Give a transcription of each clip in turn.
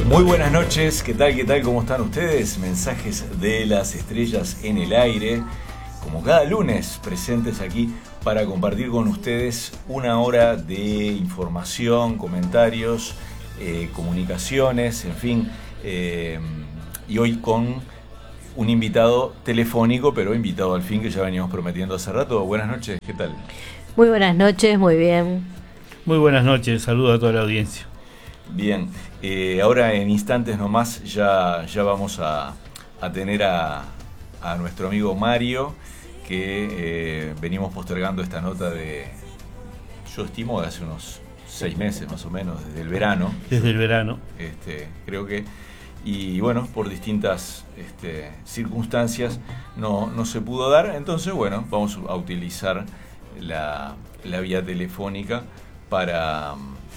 Muy buenas noches, ¿qué tal? ¿Cómo están ustedes? Mensajes de las estrellas en el aire, como cada lunes, presentes aquí para compartir con ustedes una hora de información, comentarios, comunicaciones, en fin, y hoy con un invitado telefónico, pero invitado al fin, que ya veníamos prometiendo hace rato. Buenas noches, ¿qué tal? Muy buenas noches, muy bien. Muy buenas noches, saludo a toda la audiencia. Bien, ahora en instantes nomás ya vamos a tener a nuestro amigo Mario, que venimos postergando esta nota yo estimo, de hace unos 6 meses más o menos, desde el verano. Desde el verano. Creo que, y bueno, por distintas circunstancias no se pudo dar, entonces bueno, vamos a utilizar la vía telefónica para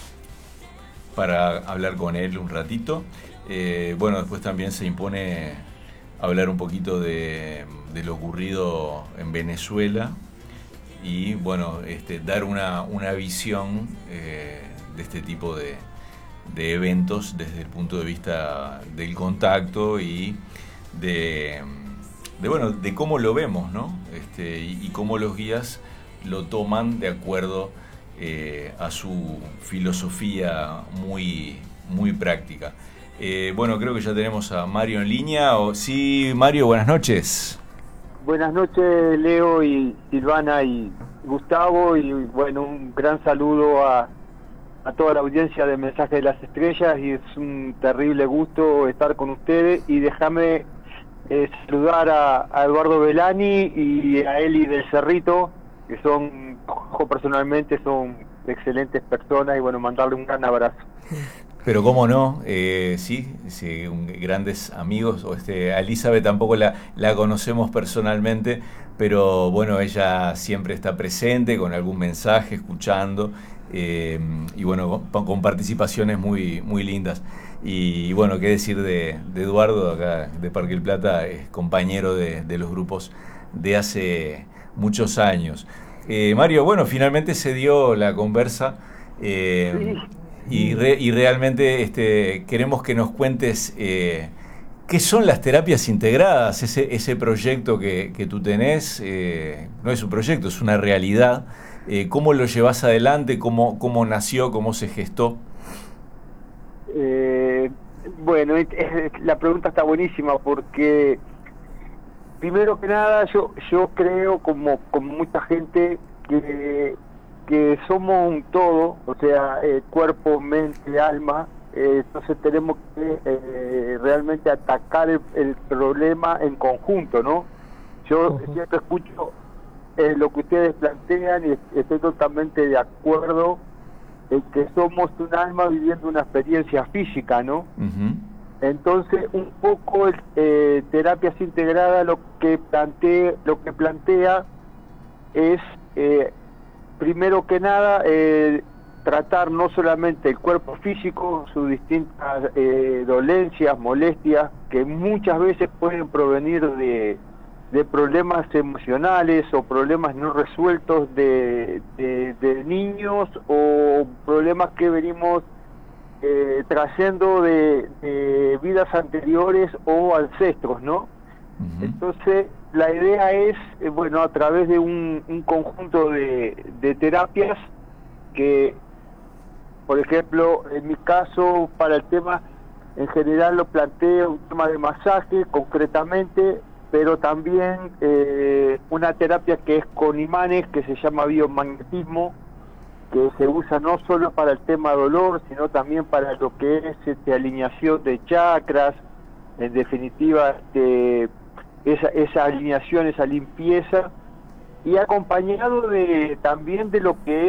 hablar con él un ratito. Bueno, después también se impone hablar un poquito de lo ocurrido en Venezuela y bueno, dar una visión de este tipo de eventos desde el punto de vista del contacto y de cómo lo vemos, ¿no? Y cómo los guías lo toman de acuerdo a su filosofía muy, muy práctica. Bueno, creo que ya tenemos a Mario en línea. Sí, Mario, buenas noches. Buenas noches, Leo y Silvana y Gustavo, y bueno, un gran saludo a toda la audiencia de Mensaje de las Estrellas, y es un terrible gusto estar con ustedes, y déjame saludar a Eduardo Belani y a Eli del Cerrito, que personalmente son excelentes personas, y bueno, mandarle un gran abrazo. Pero cómo no, sí, grandes amigos. A Elizabeth tampoco la conocemos personalmente, pero bueno, ella siempre está presente con algún mensaje, escuchando, y bueno, con participaciones muy, muy lindas. Y bueno, qué decir de Eduardo, acá de Parque El Plata, es compañero de los grupos de hace muchos años. Mario, bueno, finalmente se dio la conversa. Sí. Y realmente queremos que nos cuentes qué son las terapias integradas, ese proyecto que tú tenés. No es un proyecto, es una realidad. ¿Cómo lo llevas adelante? ¿Cómo nació? ¿Cómo se gestó? Bueno, la pregunta está buenísima, porque primero que nada yo creo, como mucha gente, que somos un todo, o sea, cuerpo, mente, alma. Entonces tenemos que realmente atacar el problema en conjunto, ¿no? Yo siempre escucho lo que ustedes plantean, y estoy totalmente de acuerdo en que somos un alma viviendo una experiencia física, ¿no? Uh-huh. Entonces, un poco terapias integradas lo que plantea es, primero que nada, tratar no solamente el cuerpo físico, sus distintas dolencias, molestias, que muchas veces pueden provenir de problemas emocionales o problemas no resueltos de niños, o problemas que venimos trayendo de vidas anteriores o ancestros, ¿no? Uh-huh. Entonces, la idea es, bueno, a través de un conjunto de terapias que, por ejemplo, en mi caso, para el tema, en general lo planteo un tema de masaje, concretamente, pero también una terapia que es con imanes, que se llama biomagnetismo, que se usa no solo para el tema dolor, sino también para lo que es alineación de chakras, en definitiva, esa alineación, esa limpieza, y acompañado también de lo que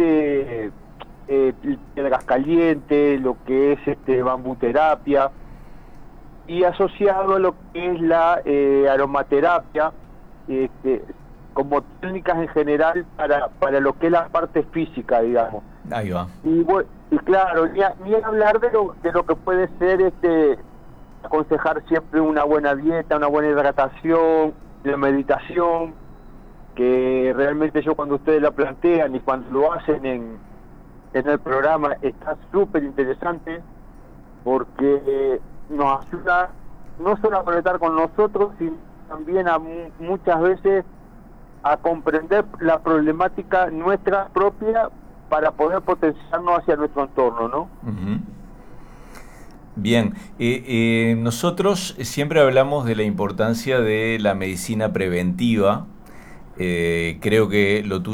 es piedras calientes, lo que es bambuterapia, y asociado a lo que es la aromaterapia, como técnicas en general para lo que es la parte física, digamos. Ahí va. Y claro, ni hablar de lo que puede ser aconsejar siempre una buena dieta, una buena hidratación, la meditación, que realmente yo, cuando ustedes la plantean y cuando lo hacen en el programa, está súper interesante. porque nos ayuda no solo a conectar con nosotros, sino también muchas veces a comprender la problemática nuestra propia para poder potenciarnos hacia nuestro entorno, ¿no? Uh-huh. Bien, nosotros siempre hablamos de la importancia de la medicina preventiva. Creo que lo tuyo